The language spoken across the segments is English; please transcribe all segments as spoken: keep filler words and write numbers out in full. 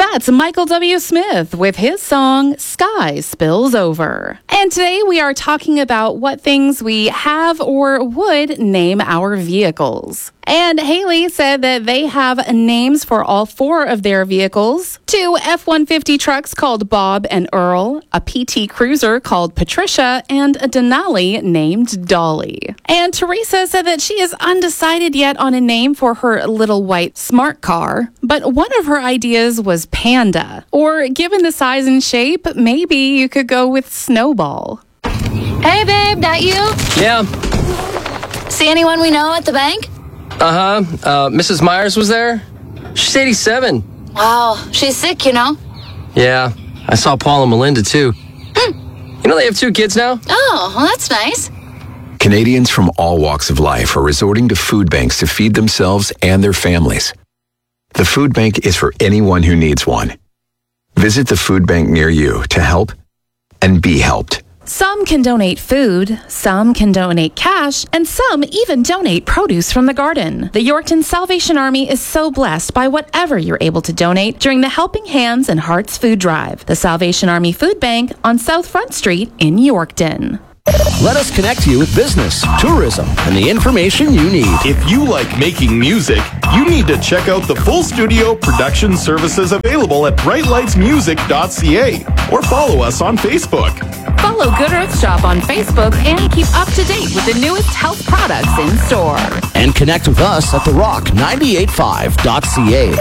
That's Michael W. Smith with his song, Sky Spills Over. And today we are talking about what things we have or would name our vehicles. And Haley said that they have names for all four of their vehicles. Two F one fifty trucks called Bob and Earl, a P T Cruiser called Patricia, and a Denali named Dolly. And Teresa said that she is undecided yet on a name for her little white smart car, but one of her ideas was Panda. Or given the size and shape, maybe you could go with Snowball. Hey babe, that you? Yeah. See anyone we know at the bank? Uh-huh. Uh, Missus Myers was there. She's eighty-seven. Wow, she's sick, you know? Yeah, I saw Paul and Melinda, too. You know they have two kids now? Oh, well, that's nice. Canadians from all walks of life are resorting to food banks to feed themselves and their families. The food bank is for anyone who needs one. Visit the food bank near you to help and be helped. Some can donate food, some can donate cash, and some even donate produce from the garden. The Yorkton Salvation Army is so blessed by whatever you're able to donate during the Helping Hands and Hearts Food Drive, the Salvation Army Food Bank on South Front Street in Yorkton. Let us connect you with business, tourism, and the information you need. If you like making music, you need to check out the full studio production services available at bright lights music dot c a or follow us on Facebook. Follow Good Earth Shop on Facebook and keep up to date with the newest health products in store. And connect with us at the rock ninety-eight point five dot c a.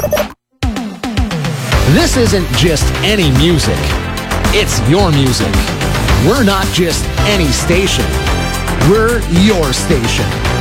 This isn't just any music. It's your music. We're not just any station. We're your station.